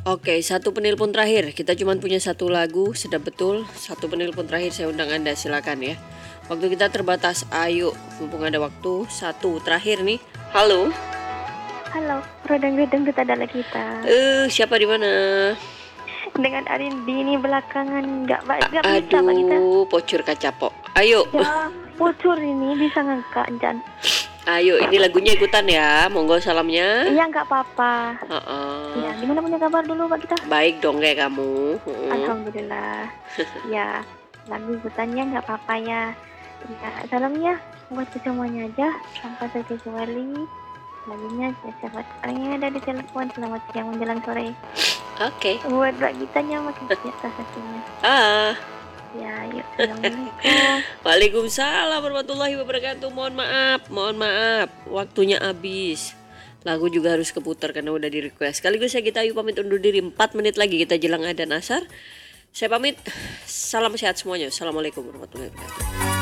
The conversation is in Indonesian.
Oke, satu penelpon terakhir. Kita cuma punya satu lagu, sedap betul. Satu penelpon terakhir saya undang Anda, silakan ya. Waktu kita terbatas, ayo, mumpung ada waktu. Satu terakhir nih. Halo. Halo, redang-redang adalah kita. Siapa di mana? Dengan Arin Dini belakangan nggak bisa Pak kita. Aduh, pocur kacapok. Ayo. Ya, pucur ini bisa ngangkat Jan. Ayo, ini lagunya ikutan ya. Monggo salamnya. Iya nggak apa-apa. Ya, gimana punya kabar dulu Pak kita? Baik dong kayak kamu. Alhamdulillah. Ya, lagu ikutannya nggak apa-apa ya. Ya, salamnya buat semuanya aja. Sampai kecuali lagunya siapa yang ada di telepon. Selamat siang menjelang sore. Oke. Buat Mbak Gitanya makin biasa satunya. Ya, yuk. Assalamualaikum. Waalaikumsalam warahmatullahi wabarakatuh. Mohon maaf. Waktunya habis. Lagu juga harus keputar karena udah di request. Sekaligus saya Gita Ayu pamit undur diri. 4 menit lagi kita jelang adzan asar. Saya pamit. Salam sehat semuanya. Assalamualaikum warahmatullahi wabarakatuh.